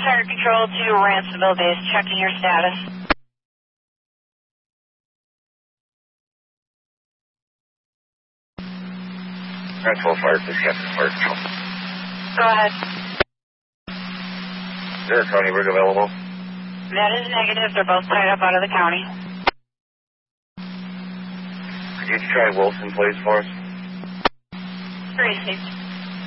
Fire Control to Ransomville Base, checking your status. Ransomville Fire, this is Captain Fire Control. Go ahead. Is there a county rig available? That is negative. They're both tied up out of the county. Could you try Wilson, please, for us? 360.